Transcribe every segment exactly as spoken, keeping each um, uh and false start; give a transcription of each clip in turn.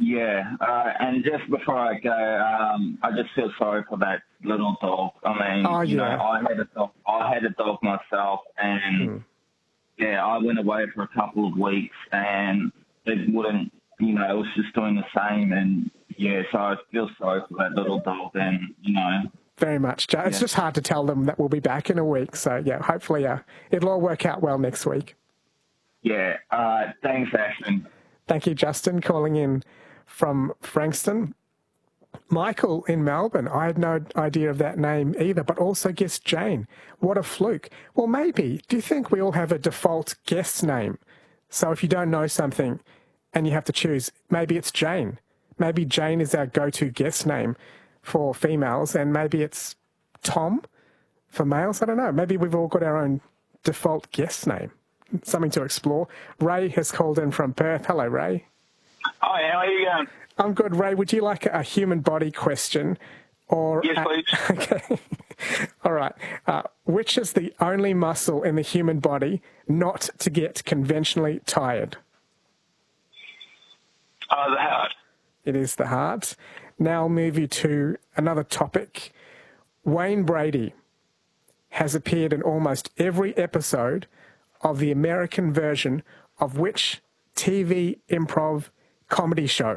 Yeah, uh, and just before I go, um, I just feel sorry for that little dog. I mean, Oh, you know, yeah. I had a dog. I had a dog myself, and Mm. yeah, I went away for a couple of weeks, and it wouldn't, you know, it was just doing the same, and yeah, so I feel sorry for that little dog, and you know, Very much, Joe. It's yeah, just hard to tell them that we'll be back in a week. So, yeah, hopefully uh, it'll all work out well next week. yeah. Uh, thanks, Ashton. Thank you, Justin, calling in from Frankston. Michael in Melbourne, I had no idea of that name either, but also guessed Jane. What a fluke. Well, maybe. Do you think we all have a default guest name? So if you don't know something and you have to choose, maybe it's Jane. Maybe Jane is our go-to guest name for females, and maybe it's Tom for males. I don't know. Maybe we've all got our own default guest name. Something to explore. Ray has called in from Perth. Hello, Ray. Hi, how are you going? I'm good, Ray. Would you like a human body question? Or Yes, a- please. Okay. All right. Uh, which is the only muscle in the human body not to get conventionally tired? Uh, the heart. It is the heart. Now I'll move you to another topic. Wayne Brady has appeared in almost every episode of the American version of which T V improv comedy show?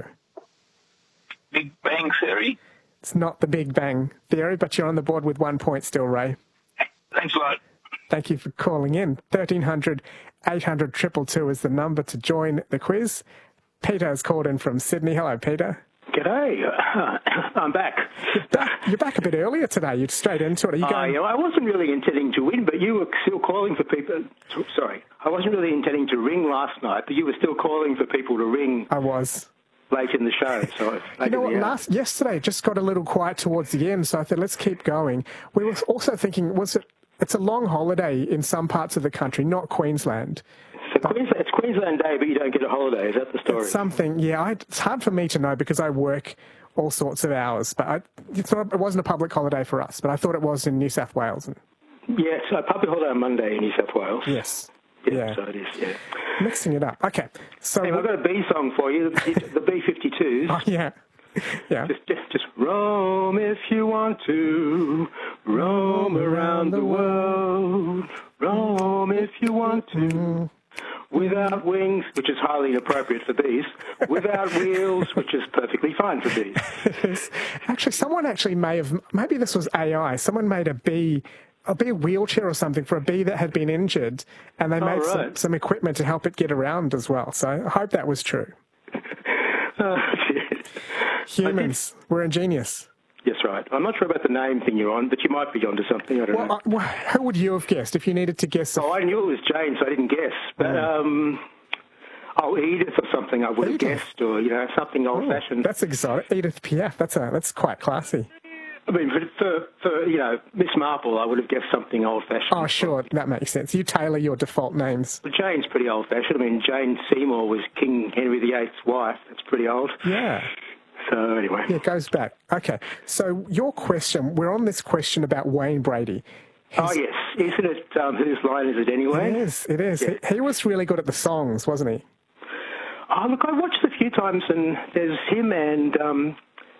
Big Bang Theory. It's not the Big Bang Theory, but you're on the board with one point still, Ray. Thanks a lot. Thank you for calling in. thirteen hundred, eight hundred, two two two is the number to join the quiz. Peter has called in from Sydney. Hello, Peter. G'day. I'm back. You're back, you're back a bit earlier today. You're straight into it. Are you going? Uh, I wasn't really intending to win, but you were still calling for people. Sorry. I wasn't really intending to ring last night, but you were still calling for people to ring I was. late in the show. So You know what? Last yesterday it just got a little quiet towards the end, so I thought let's keep going. We were also thinking, was it? It's a long holiday in some parts of the country, not Queensland. So Queensland, it's Queensland Day, but you don't get a holiday. Is that the story? It's something, yeah. I, it's hard for me to know because I work all sorts of hours, but I, it's not. It wasn't a public holiday for us, but I thought it was in New South Wales. And, Yeah, it's a public holiday on Monday in New South Wales. yes. Yeah, Yeah. so it is, yeah. Mixing it up. Okay. So Hey, I've got a B song for you, the, the B fifty-twos. oh, yeah. Yeah. Just, just, just roam if you want to, roam around the world. Roam if you want to, without wings, which is highly inappropriate for bees, without wheels, which is perfectly fine for bees. Actually, someone actually may have, maybe this was A I, someone made a bee, a bee wheelchair or something for a bee that had been injured, and they made some, right. some equipment to help it get around as well. So I hope that was true. Oh, shit. Humans, we're ingenious. Yes, right. I'm not sure about the name thing you're on, but you might be onto something. I don't know. Well, I, well, who would you have guessed if you needed to guess? A, Oh, I knew it was Jane, so I didn't guess. But, um, oh, Edith or something I would have Edith. guessed, or, you know, something old-fashioned. that's exotic. Edith Piaf. That's a, that's quite classy. I mean, for, for, for, you know, Miss Marple, I would have guessed something old-fashioned. Oh, sure, that makes sense. You tailor your default names. But Jane's pretty old-fashioned. I mean, Jane Seymour was King Henry the Eighth's wife. That's pretty old. Yeah. So, anyway. Yeah, it goes back. Okay, so your question, we're on this question about Wayne Brady. Oh, yes. Isn't it, um, whose line is it anyway? It is, it is. Yeah. He, he was really good at the songs, wasn't he? Oh, look, I watched it a few times, and there's him and, um,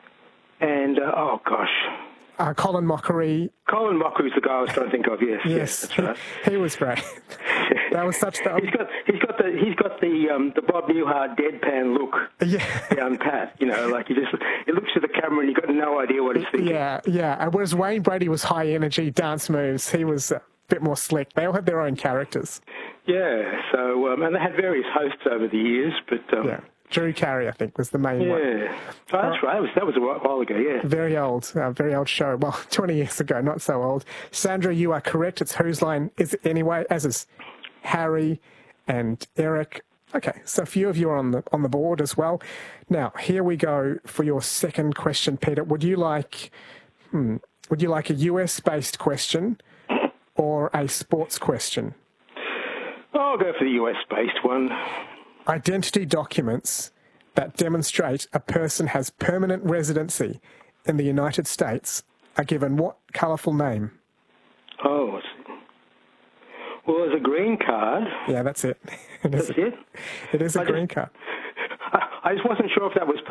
and uh, oh, gosh. Uh, Colin Mockery. Colin Mockery's the guy I was trying to think of, yes. Yes, that's right. he, he was great. That was such the... He's got, he's got the, he's got the, um, the Bob Newhart deadpan look Yeah. down pat, you know, like he just, he looks at the camera and you've got no idea what he's thinking. Yeah, yeah. And whereas Wayne Brady was high energy, dance moves, he was a bit more slick. They all had their own characters. Yeah, so, um, and they had various hosts over the years, but... Um, Yeah. Drew Carey, I think, was the main one. Yeah. Oh, that's right. That was, that was a while ago, yeah. Very old, uh, very old show. Well, twenty years ago, not so old. Sandra, you are correct. It's Whose Line Is It Anyway, as is Harry and Eric. Okay, so a few of you are on the on the board as well. Now, here we go for your second question, Peter. Would you like, hmm, would you like a U S-based question or a sports question? I'll go for the U S-based one. Identity documents that demonstrate a person has permanent residency in the United States are given what colourful name? Oh, what's it? Well, there's a green card. Yeah, that's it. It is That's a, it? It is a I green just- card. I, I just wasn't sure if that was